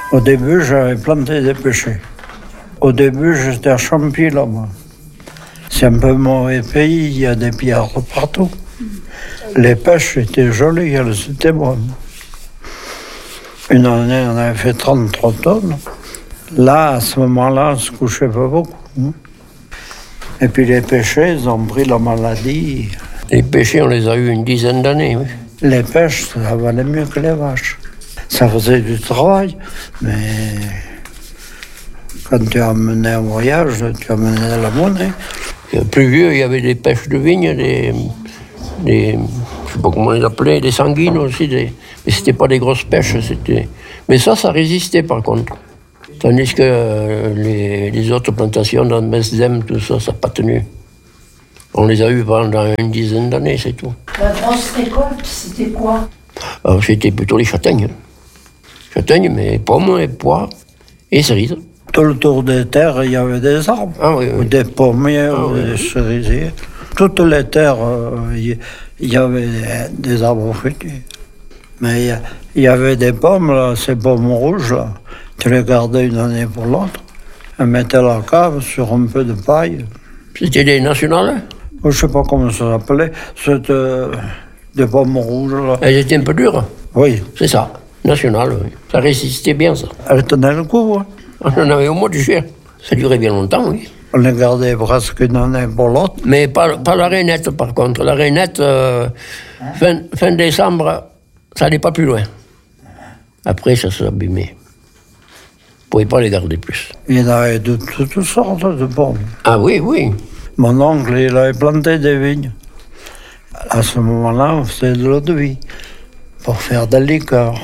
Au début, j'avais planté des pêchers. Au début, j'étais à Champy, là-bas. C'est un peu mauvais pays, il y a des pillards partout. Les pêches étaient jolies, elles étaient bonnes. Une année, on avait fait 33 tonnes. Là, à ce moment-là, on ne se couchait pas beaucoup. Et puis les pêchers, ils ont pris la maladie. Les pêchers, on les a eu une dizaine d'années, oui. Les pêches, ça valait mieux que les vaches. Ça faisait du travail, mais quand tu amenais un voyage, tu amenais de la monnaie. Plus vieux, il y avait des pêches de vigne, des je ne sais pas comment on les appelait, des sanguines aussi, mais c'était pas des grosses pêches, c'était... Mais ça résistait par contre. Tandis que les autres plantations dans Mesdem, tout ça, ça n'a pas tenu. On les a eues pendant une dizaine d'années, c'est tout. La grosse récolte, c'était quoi? Alors, c'était plutôt les châtaignes. Châtaignes, mais pommes et pois et cerises. Tout le tour des terres, il y avait des arbres, ou des pommiers, ou des cerisiers. Toutes les terres, il y avait des arbres fruitiers. Mais il y avait des pommes, là, ces pommes rouges, là. Tu les gardais une année pour l'autre. Elles mettaient la cave sur un peu de paille. C'était des nationales? Je ne sais pas comment ça s'appelait. C'était des pommes rouges, là. Elles étaient un peu dures? Oui. C'est ça, nationales, oui. Ça résistait bien, ça. Elles tenaient le coup, hein. On en avait au mois de juillet. Ça durait bien longtemps, oui. On les gardait presque une année pour l'autre. Mais pas la rainette, par contre. La rainette, fin décembre, ça n'allait pas plus loin. Après, ça s'abîmait. On ne pouvait pas les garder plus. Il y en avait de toutes sortes de pommes. Ah oui, oui. Mon oncle, il avait planté des vignes. À ce moment-là, on faisait de l'eau de vie pour faire de la liqueur.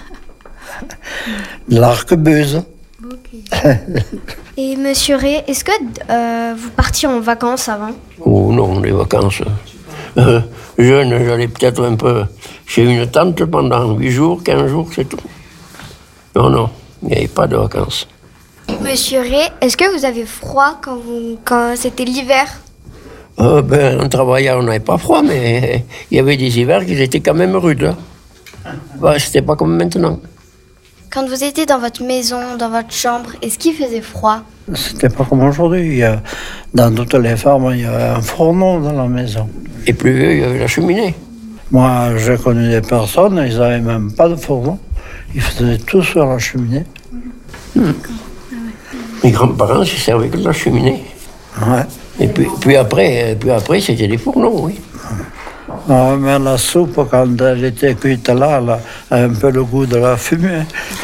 De l'arquebuse. Okay. Et monsieur Ré, est-ce que vous partiez en vacances avant? Oh non, les vacances. Jeune, j'allais peut-être un peu chez une tante pendant 8 jours, 15 jours, c'est tout. Non, il n'y avait pas de vacances. Monsieur Ré, est-ce que vous avez froid quand c'était l'hiver? On travaillait, on n'avait pas froid, mais il y avait des hivers qui étaient quand même rudes. C'était pas comme maintenant. Quand vous étiez dans votre maison, dans votre chambre, est-ce qu'il faisait froid? C'était pas comme aujourd'hui. Dans toutes les fermes, il y avait un fourneau dans la maison. Et plus vieux, il y avait la cheminée. Moi, j'ai connu des personnes, ils n'avaient même pas de fourneau. Ils faisaient tout sur la cheminée. Mes grands-parents se servaient que de la cheminée. Ouais. Et puis après, c'était des fourneaux, oui. Non, mais la soupe, quand elle était cuite là, elle a un peu le goût de la fumée.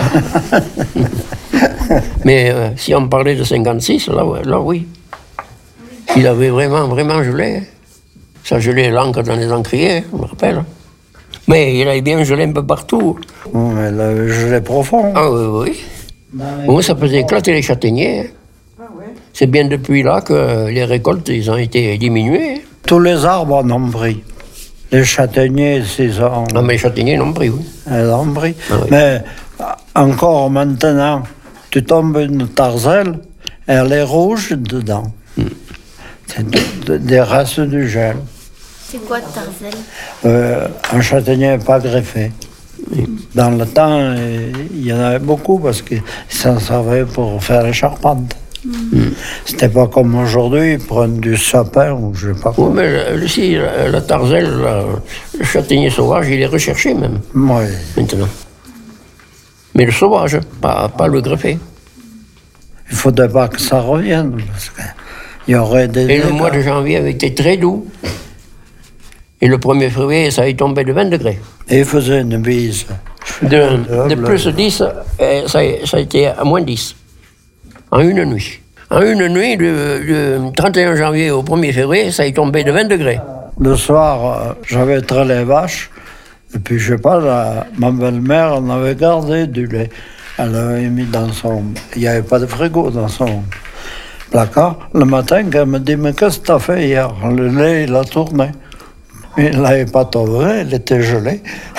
Mais si on parlait de 56, là oui. Il avait vraiment gelé. Ça gelait l'encre dans les encriers, je me rappelle. Mais il avait bien gelé un peu partout. Bon, elle avait gelé profond. Ah oui. Bon, ça faisait éclater les châtaigniers. C'est bien depuis là que les récoltes, ils ont été diminuées. Tous les arbres en ont pris. Les châtaigniers, c'est ça. Non, mais les châtaigniers n'ont pris, oui. Elles ont pris. Ah, oui. Mais encore maintenant, tu tombes une tarzelle, elle est rouge dedans. C'est des restes du gel. C'est quoi tarzelle? Un châtaignier pas greffé. Dans le temps, il y en avait beaucoup parce qu'ils s'en servaient pour faire les charpentes. C'était pas comme aujourd'hui, ils prennent du sapin ou je sais pas quoi. Oui, mais si, la tarzelle, le châtaignier sauvage, il est recherché même, Oui. maintenant. Mais le sauvage, pas le greffé. Il faudrait pas que ça revienne parce qu'il y aurait des... Et le mois de janvier avait été très doux. Et le 1er février, ça est tombé de 20 degrés. Et il faisait une bise. De plus 10, ça a été à moins 10. En une nuit. En une nuit, du 31 janvier au 1er février, ça est tombé de 20 degrés. Le soir, j'avais trait les vaches. Et puis, je sais pas, ma belle-mère en avait gardé du lait. Elle l'avait mis dans son... Il n'y avait pas de frigo dans son placard. Le matin, elle me dit, mais qu'est-ce que tu as fait hier? Le lait, il a tourné. Il n'avait pas tourné, il était gelé.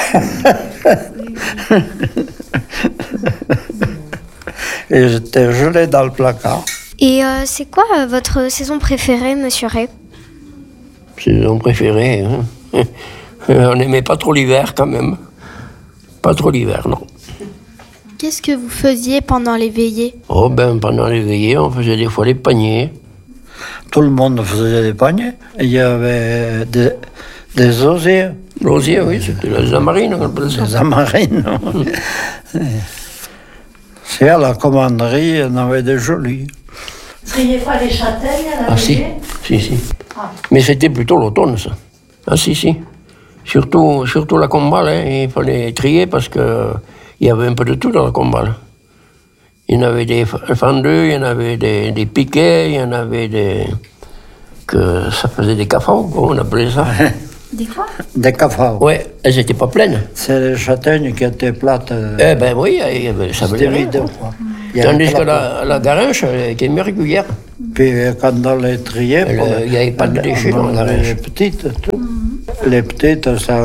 Et j'étais gelé dans le placard. Et c'est quoi votre saison préférée, monsieur Ré? Saison préférée, hein. On n'aimait pas trop l'hiver quand même. Pas trop l'hiver, non. Qu'est-ce que vous faisiez pendant les veillées? Oh ben, pendant les veillées, on faisait des fois les paniers. Tout le monde faisait des paniers. Il y avait des osiers. L'osier, oui, c'était les amarines, on appelle ça. Les amarines. C'est à la commanderie, on avait des jolis. Vous triez pas les châtaignes à la Ah si, veillée? si. Ah. Mais c'était plutôt l'automne, ça. Ah si. Surtout la combale, hein, il fallait trier parce que il y avait un peu de tout dans la combale. Il y en avait des fendeux, il y en avait des piquets, il y en avait que ça faisait des cafards, on appelait ça. Des quoi? Des cafards. Ouais, elles n'étaient pas pleines. C'est les châtaignes qui étaient plates. Eh ben oui, ça C'était venait vide. Tandis que la garanche, elle était mieux régulière. Puis quand on les triait, Il n'y avait pas de déchets dans la les garanche. petites, tout. Les petites, ça